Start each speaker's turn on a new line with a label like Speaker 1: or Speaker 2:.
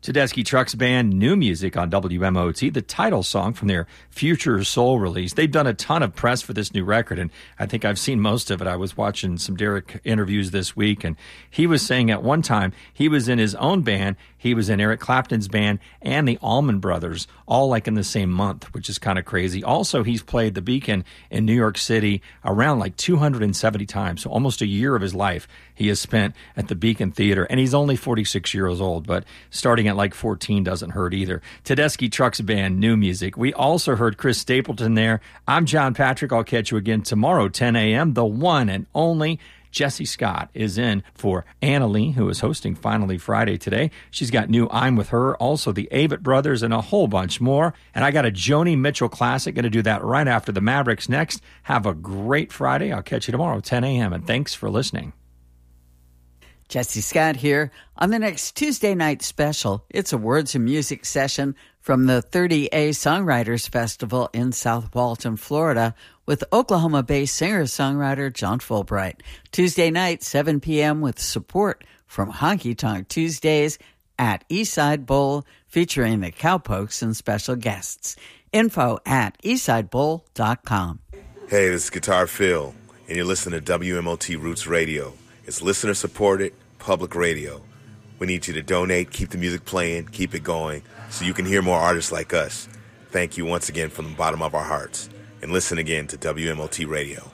Speaker 1: Tedeschi Trucks Band, new music on WMOT, the title song from their Future Soul release. They've done a ton of press for this new record, and I think I've seen most of it. I was watching some Derek interviews this week, and he was saying at one time he was in his own band, he was in Eric Clapton's band, and the Allman Brothers, all like in the same month, which is kind of crazy. Also, he's played the Beacon in New York City around like 270 times, so almost a year of his life he has spent at the Beacon Theater, and he's only 46 years old, but starting at like 14 doesn't hurt either. Tedeschi Trucks Band, new music. We also heard Chris Stapleton there. I'm John Patrick. I'll catch you again tomorrow, 10 a.m. The one and only Jesse Scott is in for Anna Lee, who is hosting Finally Friday today. She's got new I'm With Her, also the Avett Brothers, and a whole bunch more. And I got a Joni Mitchell classic. Going to do that right after the Mavericks next. Have a great Friday. I'll catch you tomorrow, 10 a.m. And thanks for listening.
Speaker 2: Jesse Scott here. On the next Tuesday night special, it's a words and music session from the 30A Songwriters Festival in South Walton, Florida, with Oklahoma-based singer-songwriter John Fulbright. Tuesday night, 7 p.m., with support from Honky Tonk Tuesdays at Eastside Bowl, featuring the Cowpokes and special guests. Info at eastsidebowl.com.
Speaker 3: Hey, this is Guitar Phil, and you're listening to WMOT Roots Radio. It's listener-supported, public radio. We need you to donate, keep the music playing, keep it going, so you can hear more artists like us. Thank you once again from the bottom of our hearts. And listen again to WMOT Radio.